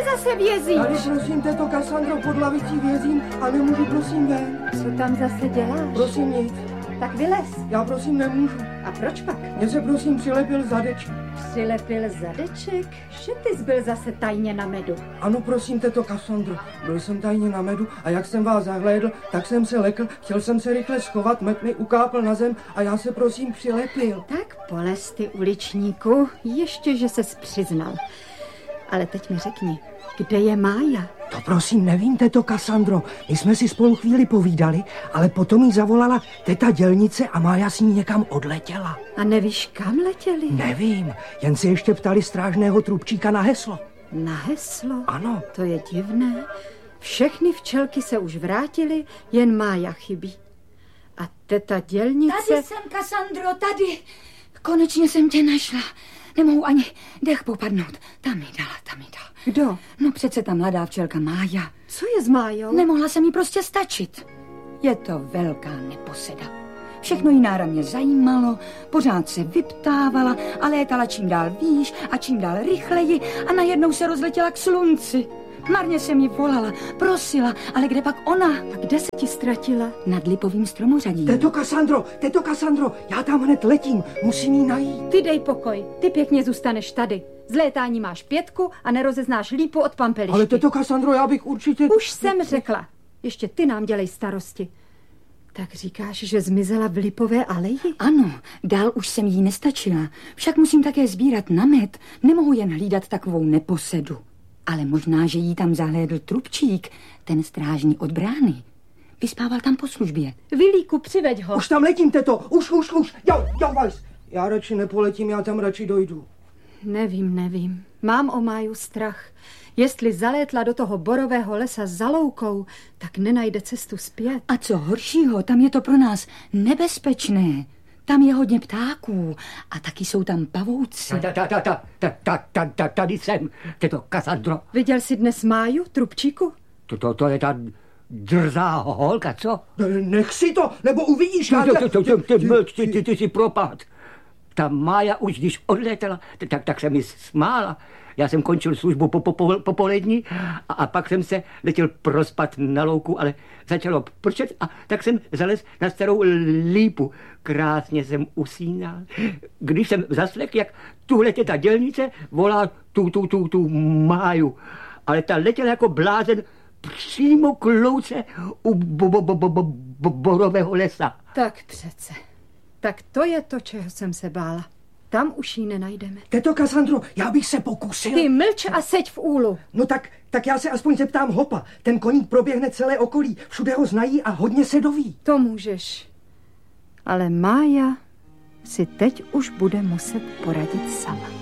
zase vězíš? Tady prosím, této Cassandro, pod lavicí vězím a nemůžu prosím ven. Co tam zase děláš? Prosím nic. Tak vylez. Já prosím nemůžu. A proč pak? Mně se prosím přilepil zadeček. Přilepil zadeček? Že ty jsi byl zase tajně na medu? Ano, prosím, této Cassandro, byl jsem tajně na medu a jak jsem vás zahlédl, tak jsem se lekl, chtěl jsem se rychle schovat, med mi ukápl na zem a já se prosím přilepil. Tak polez ty, uličníku, ještě, že ses přiznal. Ale teď mi řekni, kde je Mája? To prosím nevím, této Cassandro, my jsme si spolu chvíli povídali, ale potom jí zavolala teta dělnice a Mája s ní někam odletěla. A nevíš, kam letěli? Nevím, jen se ještě ptali strážného trubčíka na heslo. Na heslo? Ano. To je divné. Všechny včelky se už vrátily, jen Mája chybí. A teta dělnice... Tady jsem, Cassandro, tady. Konečně jsem tě našla. Nemohu ani dech popadnout. Tam mi dala. Kdo? No přece ta mladá včelka Mája. Co je s Májou? Nemohla se mi prostě stačit. Je to velká neposeda. Všechno jí náramně zajímalo, pořád se vyptávala a létala čím dál výš a čím dál rychleji a najednou se rozletěla k slunci. Marně jsem jí volala, prosila, ale kde pak ona? A kde se ti ztratila? Nad lipovým stromořadím. Této Cassandro, já tam hned letím, musím jí najít. Ty dej pokoj, ty pěkně zůstaneš tady. Z létání máš 5 a nerozeznáš lípu od pampelišky. Ale této Cassandro, já bych určitě... Už jsem řekla, ještě ty nám dělej starosti. Tak říkáš, že zmizela v lipové aleji? Ano, dál už jsem jí nestačila. Však musím také sbírat namet. Nemohu jen hlídat takovou neposedu. Ale možná, že jí tam zahlédl trubčík, ten strážní od brány. Vyspával tam po službě. Vilíku, přiveď ho. Už tam letím, teto, už. Já vás. Já radši nepoletím, já tam radši dojdu. Nevím. Mám o Máju strach. Jestli zalétla do toho borového lesa za loukou, tak nenajde cestu zpět. A co horšího, tam je to pro nás nebezpečné. Tam je hodně ptáků a taky jsou tam pavouci. Tady jsem, teto Cassandro. Viděl jsi dnes Máju, trubčíku? To je ta drzá holka, co? Nech si to, nebo uvidíš. Ty si propad. Ta Mája už když odlétala, tak se mi smála. Já jsem končil službu popolední a pak jsem se letěl prospat na louku, ale začalo pršet a tak jsem zalez na starou lípu. Krásně jsem usínal. Když jsem zaslech, jak tuhle ta dělnice volá tu Máju, ale ta letěla jako blázen přímo k louce u borového lesa. Tak přece. Tak to je to, čeho jsem se bála. Tam už ji nenajdeme. Teto Cassandro, já bych se pokusil. Ty mlč a seď v úlu. No tak já se aspoň zeptám Hopa. Ten koník proběhne celé okolí. Všude ho znají a hodně se doví. To můžeš. Ale Mája si teď už bude muset poradit sama.